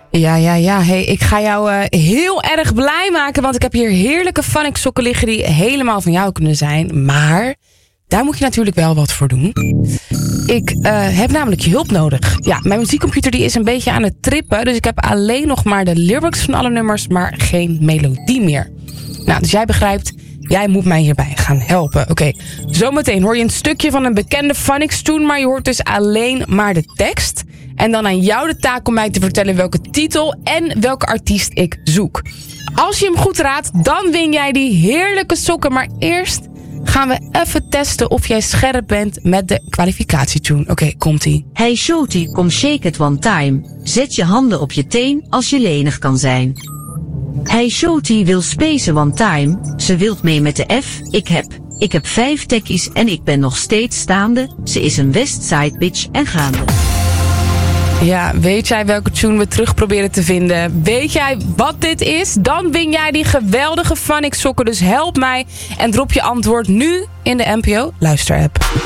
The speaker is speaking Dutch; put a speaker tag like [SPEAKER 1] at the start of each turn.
[SPEAKER 1] Ja. Hey, ik ga jou heel erg blij maken, want ik heb hier heerlijke Phonic sokken liggen die helemaal van jou kunnen zijn. Maar daar moet je natuurlijk wel wat voor doen. Ik heb namelijk je hulp nodig. Ja, mijn muziekcomputer die is een beetje aan het trippen, dus ik heb alleen nog maar de lyrics van alle nummers, maar geen melodie meer. Nou, dus jij begrijpt, jij moet mij hierbij gaan helpen. Oké, zometeen hoor je een stukje van een bekende Phonics tune, maar je hoort dus alleen maar de tekst. En dan aan jou de taak om mij te vertellen welke titel en welke artiest ik zoek. Als je hem goed raadt, dan win jij die heerlijke sokken. Maar eerst gaan we even testen of jij scherp bent met de kwalificatietune. Oké, komt-ie.
[SPEAKER 2] Hey Shorty, kom shake it one time. Zet je handen op je teen als je lenig kan zijn. Hey Shorty wil spacen one time. Ze wilt mee met de F. Ik heb 5 tekkies en ik ben nog steeds staande. Ze is een Westside bitch en gaande.
[SPEAKER 1] Ja, weet jij welke tune we terug proberen te vinden? Weet jij wat dit is? Dan win jij die geweldige Phonics sokken. Dus help mij en drop je antwoord nu in de NPO Luister-app.